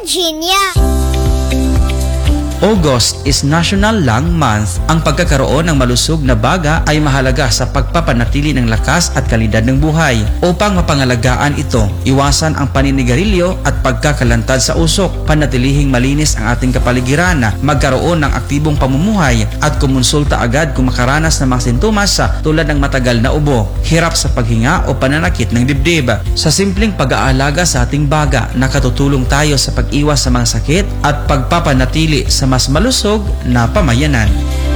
Virginia. August is National Lung Month. Ang pagkakaroon ng malusog na baga ay mahalaga sa pagpapanatili ng lakas at kalidad ng buhay. Upang mapangalagaan ito, iwasan ang paninigarilyo at pagkakalantad sa usok, panatilihing malinis ang ating kapaligiran, magkaroon ng aktibong pamumuhay at kumonsulta agad kung makaranas ng mga sintomas tulad ng matagal na ubo, hirap sa paghinga o pananakit ng dibdib. Sa simpleng pag-aalaga sa ating baga, nakatutulong tayo sa pag-iwas sa mga sakit at pagpapanatili sa mas malusog na pamayanan.